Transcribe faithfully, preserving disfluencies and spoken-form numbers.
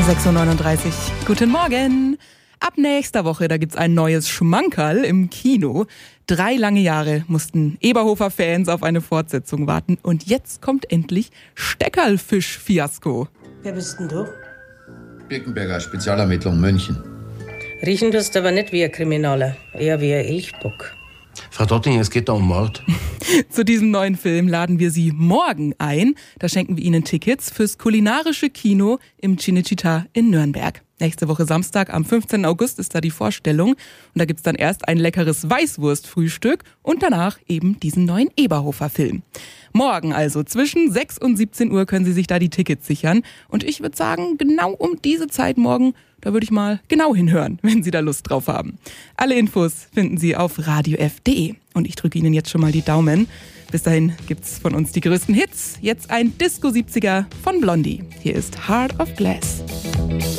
sechs Uhr neununddreißig. Guten Morgen. Ab nächster Woche, da gibt's ein neues Schmankerl im Kino. Drei lange Jahre mussten Eberhofer-Fans auf eine Fortsetzung warten. Und jetzt kommt endlich Steckerlfisch-Fiasko. Wer bist denn du? Birkenberger, Spezialermittlung, München. Riechen tust aber nicht wie ein Kriminaler, eher wie ein Elchbock. Frau Dotting, es geht da um Mord. Zu diesem neuen Film laden wir Sie morgen ein. Da schenken wir Ihnen Tickets fürs kulinarische Kino im Cinecittà in Nürnberg. Nächste Woche Samstag, am fünfzehnten August, ist da die Vorstellung. Und da gibt's dann erst ein leckeres Weißwurstfrühstück und danach eben diesen neuen Eberhofer-Film. Morgen also zwischen sechs und siebzehn Uhr können Sie sich da die Tickets sichern. Und ich würde sagen, genau um diese Zeit morgen, da würde ich mal genau hinhören, wenn Sie da Lust drauf haben. Alle Infos finden Sie auf radio f punkt de. Und ich drücke Ihnen jetzt schon mal die Daumen. Bis dahin gibt's von uns die größten Hits. Jetzt ein Disco siebziger von Blondie. Hier ist Heart of Glass.